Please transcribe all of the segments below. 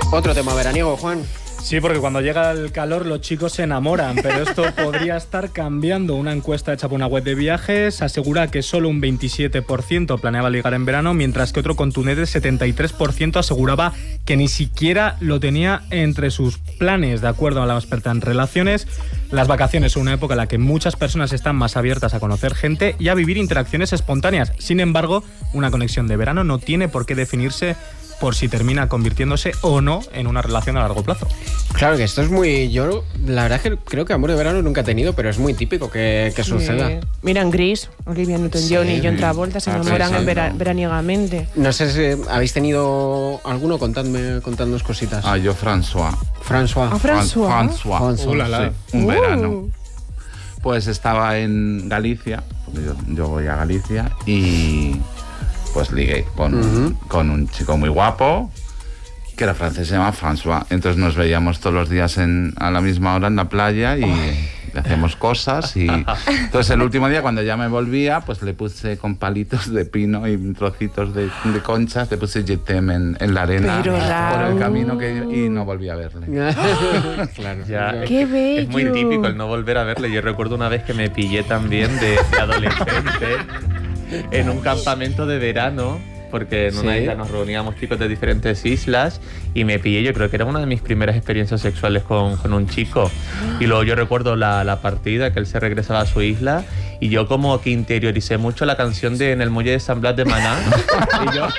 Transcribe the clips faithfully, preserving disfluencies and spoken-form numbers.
Otro tema veraniego, Juan. Sí, porque cuando llega el calor los chicos se enamoran, pero esto podría estar cambiando. Una encuesta hecha por una web de viajes asegura que solo un veintisiete por ciento planeaba ligar en verano, mientras que otro contundente setenta y tres por ciento aseguraba que ni siquiera lo tenía entre sus planes. De acuerdo a la experta en relaciones, las vacaciones son una época en la que muchas personas están más abiertas a conocer gente y a vivir interacciones espontáneas. Sin embargo, una conexión de verano no tiene por qué definirse por si termina convirtiéndose o no en una relación a largo plazo. Claro que esto es muy... Yo la verdad es que creo que amor de verano nunca he tenido, pero es muy típico que, que suceda. Sí. Mira en Gris, Olivia Newton-John sí. y John Travolta se enamoran en vera, veraniegamente. No sé si habéis tenido alguno, contadme, contadnos cositas. Ah, yo François. François. Ah, François. François. François. Uh, la, la. Sí, un uh. verano. Pues estaba en Galicia, porque yo, yo voy a Galicia, y... pues ligué con, uh-huh. con un chico muy guapo, que era francés, se llama François. Entonces nos veíamos todos los días en, a la misma hora en la playa y Ay. hacíamos cosas. Y entonces el último día, cuando ya me volvía, pues le puse con palitos de pino y trocitos de, de conchas, le puse je t'aime en, en la arena Pero, por el camino que, y no volví a verle. Claro. Ya, ¡Qué bello! Es muy típico el no volver a verle. Yo recuerdo una vez que me pillé también de, de adolescente en un campamento de verano, porque en una ¿Sí? isla nos reuníamos chicos de diferentes islas y me pillé, yo creo que era una de mis primeras experiencias sexuales con, con un chico. Y luego yo recuerdo la, la partida, que él se regresaba a su isla y yo como que interioricé mucho la canción de En el muelle de San Blas de Maná y yo...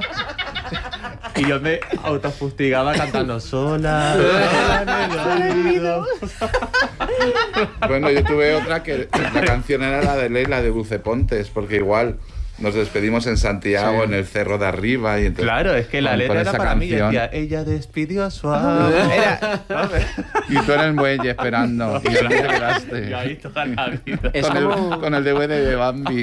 Y yo me autofustigaba cantando sola, sola en el oído. Bueno, yo tuve otra que la canción era la de Leila de Bucepontes, porque igual nos despedimos en Santiago, sí. en el cerro de arriba. Y entonces, claro, es que la con, letra con era para canción. mí. Yo decía, ella despidió a su amo. Era, y tú en el muelle esperando. Y yo te quedaste. Y ahí toda la vida. Es con, como... el, con el D V D de Bambi.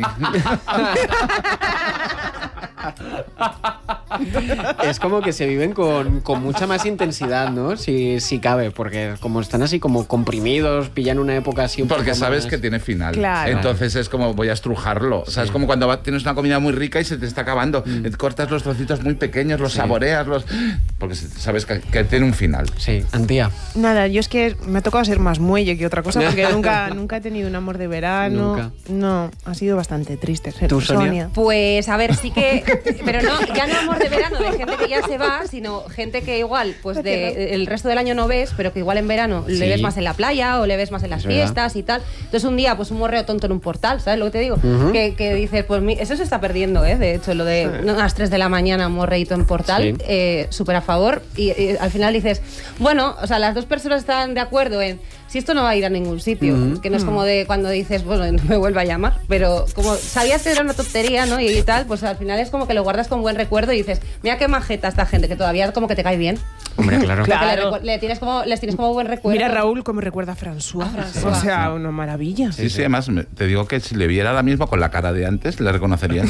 Es como que se viven con, con mucha más intensidad, ¿no? Si, si cabe, porque como están así como comprimidos, pillan una época así un Porque poco sabes más... que tiene final. Claro. Entonces es como voy a estrujarlo. Sí. O sea, es como cuando va, tienes una comida muy rica y se te está acabando. Mm. Cortas los trocitos muy pequeños, los sí. saboreas, los... porque sabes que, que tiene un final. Sí, Antía. Nada, yo es que me ha tocado ser más muelle que otra cosa, porque nunca, nunca he tenido un amor de verano. Nunca. No, ha sido bastante triste ser. ¿Tú, Sonia? Sonia? Pues a ver, sí que... Pero no, ya no amor de verano de gente que ya se va, sino gente que igual, pues de, el resto del año no ves, pero que igual en verano sí. le ves más en la playa o le ves más en las es fiestas verdad. Y tal. Entonces un día, pues un morreo tonto en un portal, ¿sabes lo que te digo? Uh-huh. Que, que dices, pues mi, eso se está perdiendo, ¿eh? De hecho, lo de sí. a las tres de la mañana un morreito en portal, sí. eh, súper a favor. Y, y al final dices, bueno, o sea, las dos personas están de acuerdo en... Si esto no va a ir a ningún sitio, mm. que no es como de cuando dices, bueno, no me vuelva a llamar, pero como sabías que era una tontería, ¿no? Y, y tal, pues al final es como que lo guardas con buen recuerdo y dices, mira qué majeta esta gente, que todavía como que te cae bien. Hombre, claro. claro. Le, le tienes como, les tienes como buen recuerdo. Mira Raúl cómo recuerda a François. A François. O sea, una maravilla. Sí, sí, sí, además te digo que si le viera ahora mismo con la cara de antes, le reconocerías.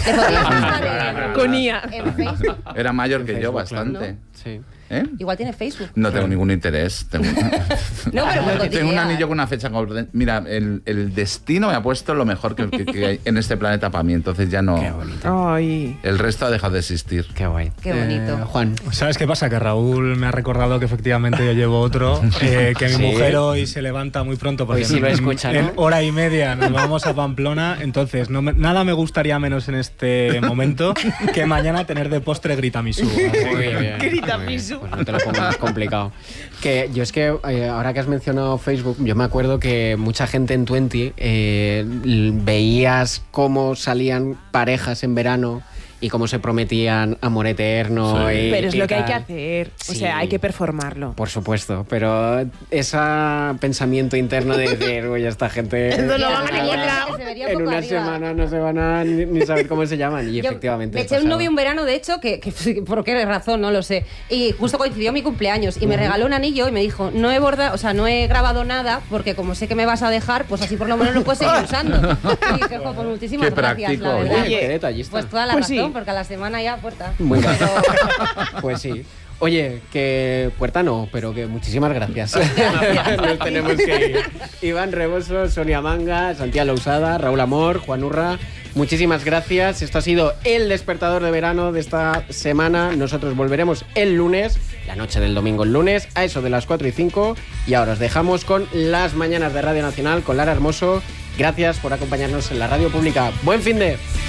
Con I A. En Facebook. Era mayor que Facebook, yo, bastante. Claro, ¿no? Sí. ¿Eh? Igual tiene Facebook. No tengo ningún interés. Tengo, no, pero tengo un anillo con una fecha. Mira, el, el destino me ha puesto lo mejor que, que, que hay en este planeta para mí. Entonces ya no. Qué bonito. Ay. El resto ha dejado de existir. Qué guay. Qué bonito. Eh, Juan. ¿Sabes qué pasa? Que Raúl me ha recordado que efectivamente yo llevo otro. Eh, que mi ¿Sí? mujer hoy se levanta muy pronto porque sí, en, lo escucha, ¿no? en hora y media nos vamos a Pamplona. Entonces, no me, nada me gustaría menos en este momento que mañana tener de postre Gritamisú. Muy bien. Gritamisú. Pues no te lo pongo más complicado. Que yo es que eh, ahora que has mencionado Facebook, yo me acuerdo que mucha gente en veinte eh, veías cómo salían parejas en verano y cómo se prometían amor eterno. Sí. Y, pero es y lo que tal. hay que hacer. O Sí. sea, hay que performarlo. Por supuesto, pero ese pensamiento interno de decir, oye, esta gente Esto lo van a encontrar. en una semana no se van a ni, ni saber cómo se llaman. Y Yo efectivamente. me eché un novio un verano, de hecho, que, que por qué razón, no lo sé. Y justo coincidió mi cumpleaños y me regaló un anillo y me dijo, no he bordado, o sea, no he grabado nada porque como sé que me vas a dejar, pues así por lo menos lo puedes seguir usando. Y dije, jo, pues muchísimas Qué gracias, práctico, la verdad. Oye, qué detallista. Pues toda la Pues razón. porque a la semana ya puerta. Muy bien. Pero... Pues sí. Oye, que puerta no, pero que muchísimas gracias. Gracias. Nos tenemos que ir. Iván Reboso, Sonia Manga, Santiago Lousada, Raúl Amor, Juan Urra, muchísimas gracias. Esto ha sido el despertador de verano de esta semana. Nosotros volveremos el lunes, la noche del domingo el lunes, a eso de las cuatro y cinco. Y ahora os dejamos con las mañanas de Radio Nacional, con Lara Hermoso. Gracias por acompañarnos en la radio pública. ¡Buen fin de!